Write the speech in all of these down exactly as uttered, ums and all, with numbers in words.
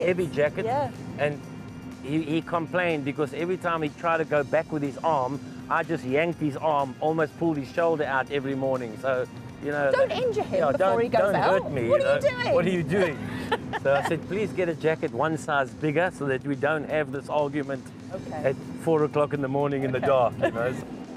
heavy jacket. Yeah. And he, he complained because every time he tried to go back with his arm, I just yanked his arm, almost pulled his shoulder out every morning. So, you know. Don't injure him yeah, before don't, he goes don't out. hurt me. What you are know? you doing? What are you doing? So I said, please get a jacket one size bigger so that we don't have this argument Okay. at four o'clock in the morning in the dark. You know.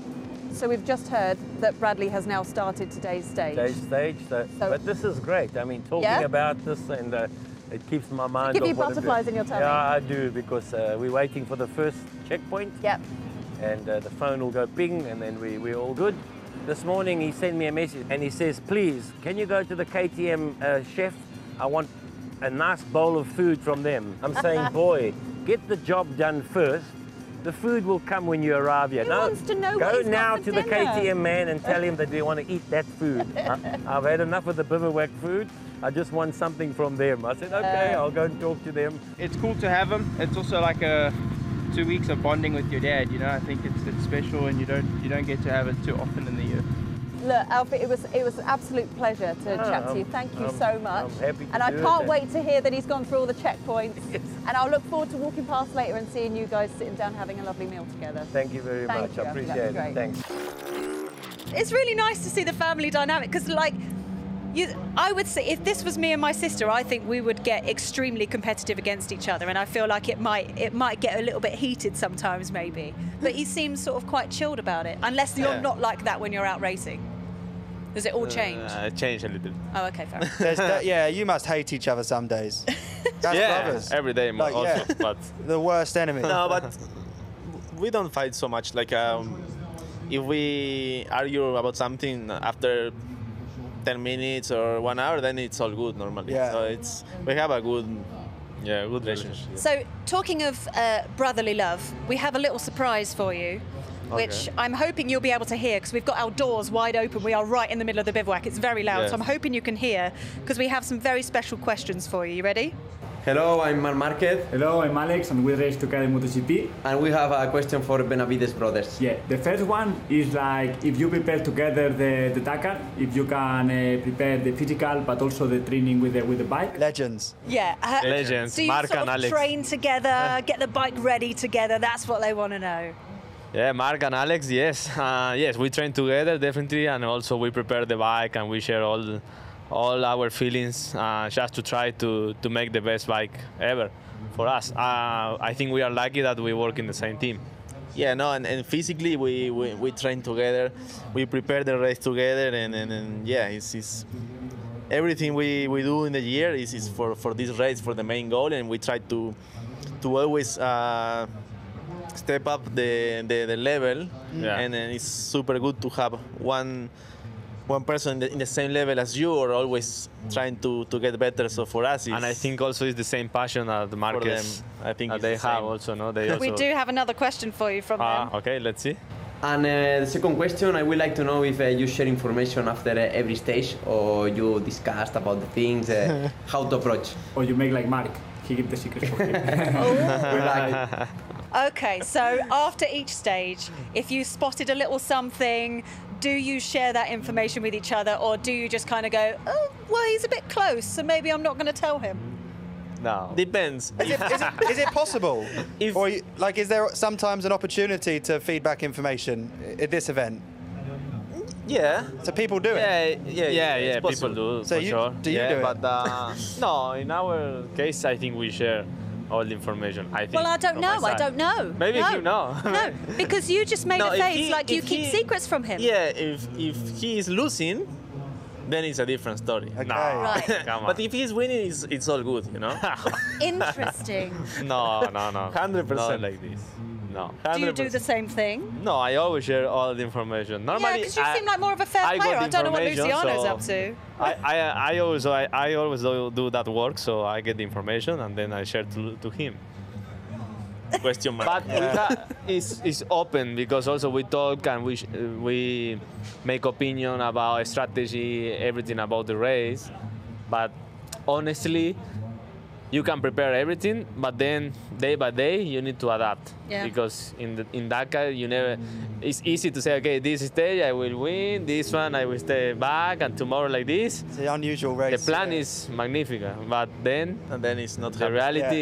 So we've just heard that Bradley has now started today's stage. Stage, stage. So, So- but this is great. I mean, talking Yeah? about this and uh, it keeps my mind give off you what I'm butterflies doing. in your tummy? Yeah, I do, because uh, we're waiting for the first checkpoint. Yep. And uh, the phone will go ping, and then we, we're all good. This morning he sent me a message and he says, please, can you go to the K T M uh, chef? I want a nice bowl of food from them. I'm saying, boy, get the job done first. The food will come when you arrive here. He no, wants to know go what he's got now for to the dinner. K T M man and tell him that we want to eat that food. I, I've had enough of the bivouac food. I just want something from them. I said, okay, Uh, I'll go and talk to them. It's cool to have him. It's also like a two weeks of bonding with your dad. You know, I think it's it's special, and you don't you don't get to have it too often in the year. Look, Alfie, it was it was an absolute pleasure to Ah, chat to you. I'm- Thank you I'm- so much. I'm happy to and I do it can't then. wait to hear that he's gone through all the checkpoints. Yes. And I'll look forward to walking past later and seeing you guys sitting down having a lovely meal together. Thank you very Thank much. you, I Alfie, appreciate that's it. great. Thanks. It's really nice to see the family dynamic because, like, you, I would say if this was me and my sister, I think we would get extremely competitive against each other, and I feel like it might it might get a little bit heated sometimes, maybe. But he seems sort of quite chilled about it, unless you're Yeah. not like that when you're out racing. Does it all change? Uh, change a little. Oh, okay, fair. There's that, yeah, you must hate each other some days. That's yeah, brothers. every day more Like, also, yeah. but The worst enemy. no, but we don't fight so much. Like um, if we argue about something after ten minutes or one hour, then it's all good normally. Yeah. So it's we have a good, yeah, good relationship. So, talking of uh, brotherly love, we have a little surprise for you, which Okay. I'm hoping you'll be able to hear because we've got our doors wide open. We are right in the middle of the bivouac. It's very loud, Yes. so I'm hoping you can hear because we have some very special questions for you. You ready? Hello, I'm Marc Marquez, Hello, I'm Alex and we race together in MotoGP. and we have a question for Benavides brothers. Yeah, the first one is like if you prepare together the, the Dakar, if you can uh, prepare the physical but also the training with the, with the bike. Legends. Yeah. uh, Legends, So you Marc sort and of Alex. train together, get the bike ready together. That's what they want to know. Yeah, Mark and Alex, yes, uh, yes, we train together definitely, and also we prepare the bike and we share all, all our feelings uh, just to try to to make the best bike ever for us. Uh, I think we are lucky that we work in the same team. Yeah, no, and, and physically we, we, we train together, we prepare the race together, and, and, and yeah, it's, it's everything we, we do in the year is, is for, for this race, for the main goal, and we try to to always uh, step up the, the, the level, Yeah. and, and it's super good to have one one person in the, in the same level as you, or always trying to, to get better. So for us, it's, And I think also it's the same passion that the for Marquez them, I think that it's they the have same. also, no? They also. We do have another question for you from Ah, them. okay, let's see. And uh, the second question, I would like to know if uh, you share information after uh, every stage, or you discussed about the things, uh, how to approach. Or you make like Mark, he keep the secrets for him. We like- Okay, so after each stage, if you spotted a little something, do you share that information with each other, or do you just kind of go, oh, well, he's a bit close, so maybe I'm not going to tell him? No. Depends. Is it, is it, is it possible? If- or you, like, is there sometimes an opportunity to feedback information at this event? Yeah. So people do it. Yeah, yeah, Yeah, yeah, yeah, it's people possible. do So for you- sure. do you yeah, do it? But uh, no, in our case, I think we share all the information. I think. Well, I don't from my know. I side. don't know. Maybe no. you know. No, because you just made No, a if face he- like you if keep he- secrets from him. Yeah, if if he is losing, then it's a different story. Okay. No, Right. come on. But if he's winning, it's, it's all good, you know. Interesting. no, no, no. Hundred Not percent like this. No. Do you do the same thing? No, I always share all the information. Yeah, Normally, because you I, seem like more of a fair I got player. the I don't know what information, Luciano's so- up to. I, I, I always I, I always do, do that work, so I get the information and then I share to, to him. Question mark. But we ha- it's, it's open because also we talk and we sh- we make opinion about strategy, everything about the race. But honestly, you can prepare everything, but then day by day you need to adapt. Yeah. Because in the, in Dakar you never. It's easy to say, okay, this stage I will win, this one I will stay back, and tomorrow like this. It's an unusual race. The plan yeah. is magnificent, but then And then it's not the happening. reality